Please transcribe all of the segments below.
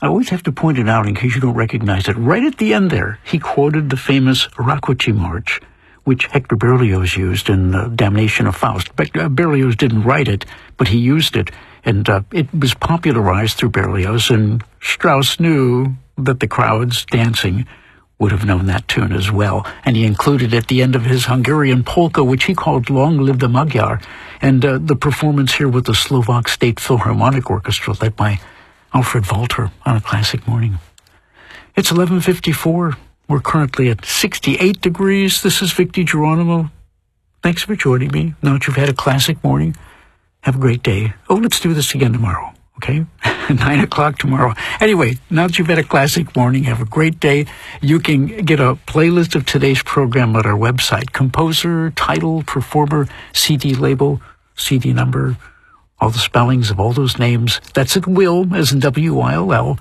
I always have to point it out in case you don't recognize it. Right at the end there, he quoted the famous Rakoczy March, which Hector Berlioz used in Damnation of Faust. Berlioz didn't write it, but he used it, and it was popularized through Berlioz, and Strauss knew that the crowds dancing would have known that tune as well, and he included at the end of his Hungarian polka, which he called Long Live the Magyar, and the performance here with the Slovak State Philharmonic Orchestra led by Alfred Walter on A Classic Morning. It's 11:54. We're currently at 68 degrees. This is Vic DiGeronimo. Thanks for joining me. Now that you've had a classic morning, have a great day. Oh, let's do this again tomorrow, okay? 9 o'clock tomorrow. Anyway, now that you've had a classic morning, have a great day. You can get a playlist of today's program at our website. Composer, title, performer, CD label, CD number, all the spellings of all those names. That's at Will, as in WILL,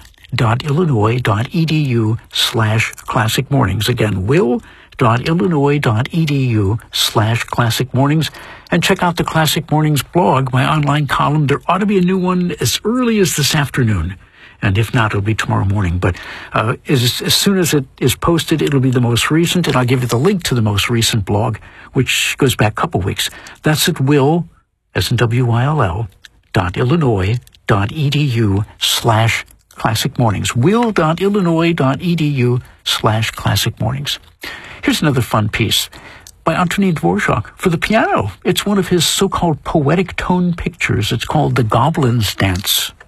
.illinois.edu/classic mornings. Again, will.illinois.edu/classic mornings. And check out the Classic Mornings blog, my online column. There ought to be a new one as early as this afternoon. And if not, it'll be tomorrow morning. But as soon as it is posted, it'll be the most recent. And I'll give you the link to the most recent blog, which goes back a couple weeks. That's at will, as in WILL, .illinois.edu/classic mornings. will.illinois.edu/classic mornings. Here's another fun piece by Antonin Dvorak for the piano. It's one of his so-called poetic tone pictures. It's called The Goblin's Dance.